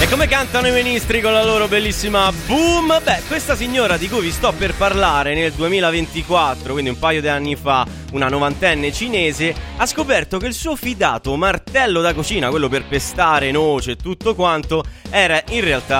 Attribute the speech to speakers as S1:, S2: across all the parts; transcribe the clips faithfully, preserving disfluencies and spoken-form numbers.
S1: E come cantano i Ministri con la loro bellissima Boom? Beh, questa signora di cui vi sto per parlare nel duemilaventiquattro, quindi un paio di anni fa, una novantenne cinese, ha scoperto che il suo fidato martello da cucina, quello per pestare noce e tutto quanto, era in realtà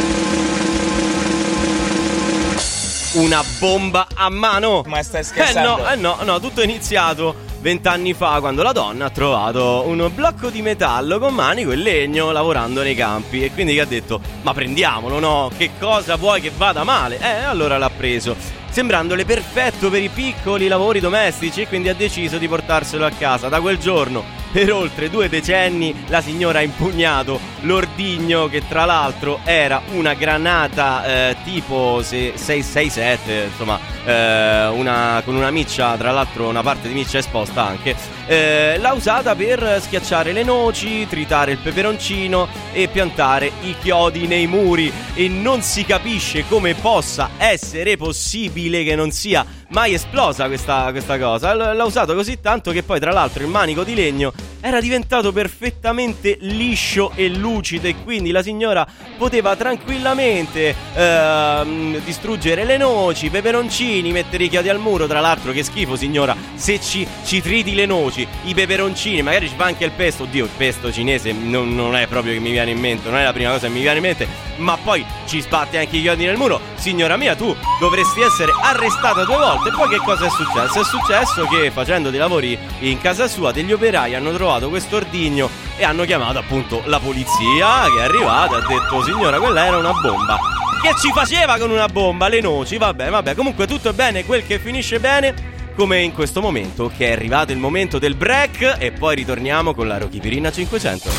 S1: una bomba a mano.
S2: Ma stai scherzando?
S1: Eh no, eh no, no, tutto è iniziato vent'anni fa, quando la donna ha trovato un blocco di metallo con manico e legno lavorando nei campi, e quindi che ha detto: ma prendiamolo, no? Che cosa vuoi che vada male? Eh, allora l'ha preso, sembrandole perfetto per i piccoli lavori domestici, e quindi ha deciso di portarselo a casa. Da quel giorno, per oltre due decenni, la signora ha impugnato l'ordigno, che tra l'altro era una granata eh, tipo sei sei sette, insomma, eh, una, con una miccia, tra l'altro una parte di miccia esposta anche. Eh, l'ha usata per schiacciare le noci, tritare il peperoncino e piantare i chiodi nei muri, e non si capisce come possa essere possibile che non sia mai esplosa questa, questa cosa. L- l'ha usato così tanto che poi, tra l'altro, il manico di legno era diventato perfettamente liscio e lucido, e quindi la signora poteva tranquillamente ehm, distruggere le noci, i peperoncini, mettere i chiodi al muro. Tra l'altro, che schifo, signora, se ci, ci triti le noci, i peperoncini, magari ci fa anche il pesto. Oddio, il pesto cinese non, non è proprio che mi viene in mente, non è la prima cosa che mi viene in mente, ma poi ci sbatte anche i chiodi nel muro. Signora mia, tu dovresti essere arrestata due volte. E poi che cosa è successo? È successo che, facendo dei lavori in casa sua, degli operai hanno trovato questo ordigno e hanno chiamato appunto la polizia, che è arrivata e ha detto: signora, quella era una bomba. Che ci faceva con una bomba? Le noci. Vabbè, vabbè, comunque tutto è bene quel che finisce bene, come in questo momento, che è arrivato il momento del break, e poi ritorniamo con la Rockipirina cinquecento.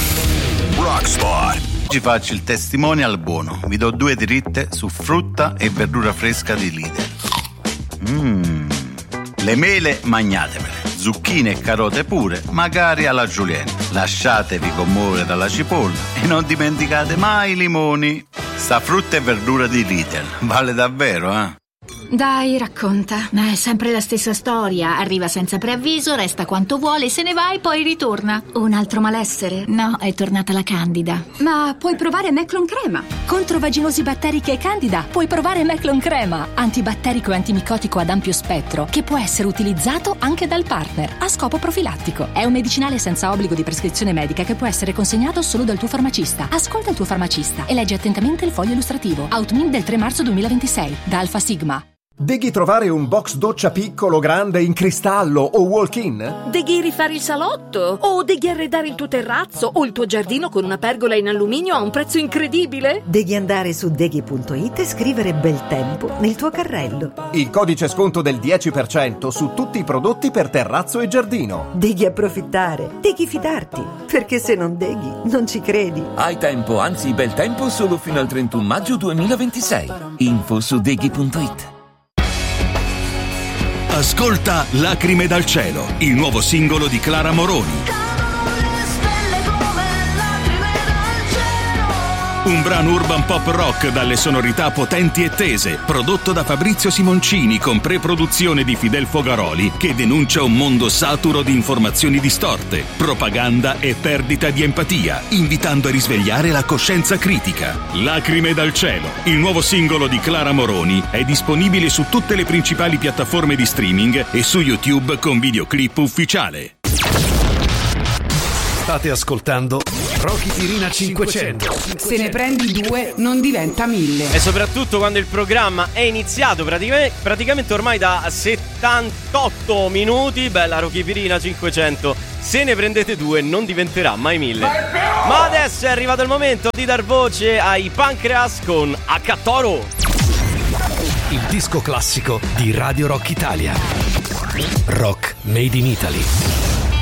S3: Rockspot. Oggi faccio il testimonial buono. Vi do due dritte su frutta e verdura fresca di Lidl. Mmm. Le mele magnatemele, zucchine e carote pure, magari alla julienne. Lasciatevi commuovere dalla cipolla e non dimenticate mai i limoni. Sta frutta e verdura di Lidl vale davvero, eh?
S4: Dai, racconta.
S5: Ma è sempre la stessa storia. Arriva senza preavviso, resta quanto vuole, se ne va e poi ritorna.
S4: Un altro malessere?
S5: No, è tornata la Candida.
S4: Ma puoi provare Meclon Crema.
S6: Contro vaginosi batteriche e Candida puoi provare Meclon Crema, antibatterico e antimicotico ad ampio spettro, che può essere utilizzato anche dal partner a scopo profilattico. È un medicinale senza obbligo di prescrizione medica che può essere consegnato solo dal tuo farmacista. Ascolta il tuo farmacista e leggi attentamente il foglio illustrativo. Outmin del tre marzo duemilaventisei, da Alfa Sigma.
S7: Deghi trovare un box doccia piccolo, grande, in cristallo o walk-in?
S8: Deghi rifare il salotto? O deghi arredare il tuo terrazzo o il tuo giardino con una pergola in alluminio a un prezzo incredibile?
S9: Deghi andare su deghi punto it e scrivere bel tempo nel tuo carrello.
S7: Il codice sconto del dieci per cento su tutti i prodotti per terrazzo e giardino.
S9: Deghi approfittare, deghi fidarti, perché se non deghi non ci credi.
S10: Hai tempo, anzi bel tempo, solo fino al trentuno maggio duemilaventisei. Info su deghi punto it.
S11: Ascolta Lacrime dal cielo, il nuovo singolo di Clara Moroni. Un brano urban pop rock dalle sonorità potenti e tese, prodotto da Fabrizio Simoncini con pre-produzione di Fidel Fogaroli, che denuncia un mondo saturo di informazioni distorte, propaganda e perdita di empatia, invitando a risvegliare la coscienza critica. Lacrime dal cielo, il nuovo singolo di Clara Moroni, è disponibile su tutte le principali piattaforme di streaming e su YouTube con videoclip ufficiale.
S12: State ascoltando Rockipirina cinquecento.
S13: Se ne prendi due non diventa mille.
S1: E soprattutto quando il programma è iniziato praticamente, praticamente ormai da settantotto minuti, bella Rockipirina cinquecento, se ne prendete due non diventerà mai mille. Ma adesso è arrivato il momento di dar voce ai Pancreas con H Toro,
S12: il disco classico di Radio Rock Italia. Rock Made in Italy.